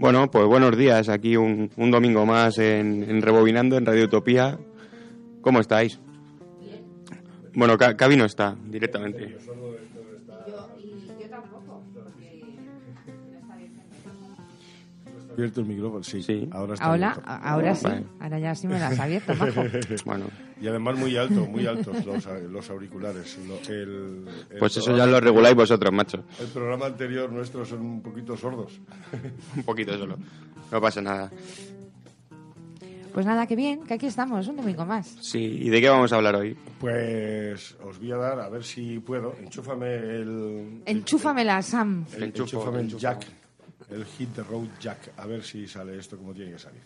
Bueno, pues buenos días. Aquí un domingo más en Rebobinando, en Radio Utopía. ¿Cómo estáis? Bien. Bueno, Cavi no está, directamente. Yo tampoco, porque no está bien. ¿Abierto el micrófono? Sí. Ahora está abierto. Ahora sí. Vale. Ahora ya sí me lo has abierto, majo. Bueno, Y además muy altos los auriculares. pues eso ya lo reguláis vosotros, macho. El programa anterior nuestros son un poquito sordos. Un poquito solo. No pasa nada. Pues nada, que bien, que aquí estamos, un domingo más. Sí, ¿y de qué vamos a hablar hoy? Pues os voy a dar, a ver si puedo, Enchúfamela, Sam. Enchúfame el jack, el Hit the Road Jack, a ver si sale esto como tiene que salir.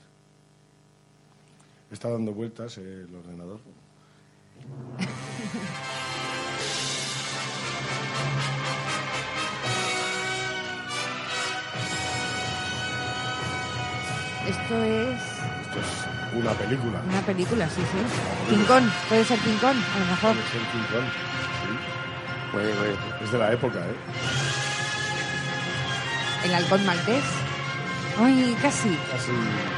Está dando vueltas el ordenador. Esto es Esto es una película. una película, sí. King Kong, puede ser King Kong, a lo mejor. Es el King Kong, Pues, sí. Es de la época, ¿eh? El halcón maltés. Ay, casi. Así.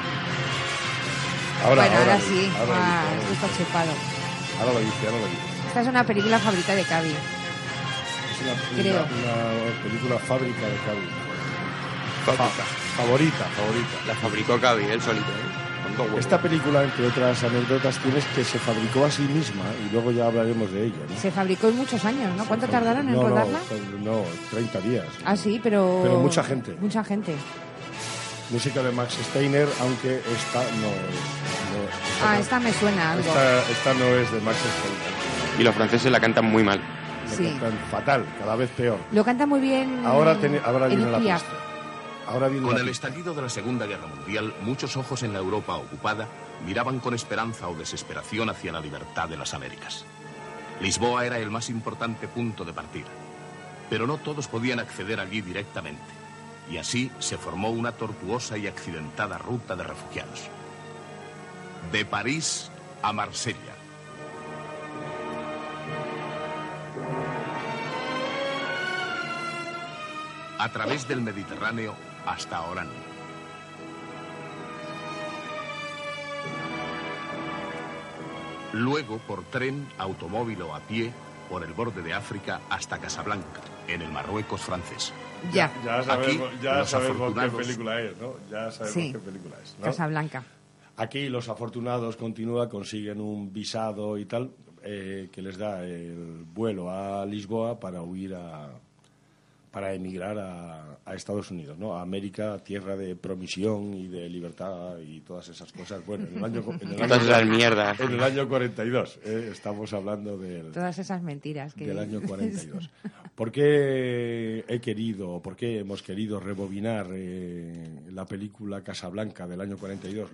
Ahora sí. Ahora Esto está chupado. Ahora lo dice. Esta es una película favorita de Cavi. Es Creo. una película fábrica de Cavi. Fábrica. Favorita. La fabricó Cavi, él solito, ¿eh? Con dos huevos. Esta película, entre otras anécdotas, tienes que se fabricó a sí misma y luego ya hablaremos de ella, ¿no? Se fabricó en muchos años, ¿no? ¿Cuánto tardaron en rodarla? No, 30 días. Ah, sí, pero... Pero mucha gente. Mucha gente. Música de Max Steiner, aunque esta no es... Esta me suena algo. Esta no es de Max Steiner. Y los franceses la cantan muy mal. La Sí. cantan fatal, cada vez peor. Lo canta muy bien Ahora viene Edith la Piaf. pista. Ahora viene Con la el pista. estallido de la Segunda Guerra Mundial, muchos ojos en la Europa ocupada miraban con esperanza o desesperación hacia la libertad de las Américas. Lisboa era el más importante punto de partida, pero no todos podían acceder allí directamente, y así se formó una tortuosa y accidentada ruta de refugiados. De París a Marsella. A través del Mediterráneo hasta Orán. Luego por tren, automóvil o a pie por el borde de África hasta Casablanca, en el Marruecos francés. Ya. Ya sabemos Aquí, qué los afortunados- película es, ¿no? Ya sabemos Sí. qué película es, ¿no? Casablanca. Aquí los afortunados consiguen un visado y tal que les da el vuelo a Lisboa para para emigrar a Estados Unidos, ¿no? A América, tierra de promisión y de libertad y todas esas cosas. Bueno, en el año Todas esas mierdas. en el año 42, estamos hablando del Todas esas mentiras que... del año 42. ¿Por qué hemos querido rebobinar la película Casablanca del año 42?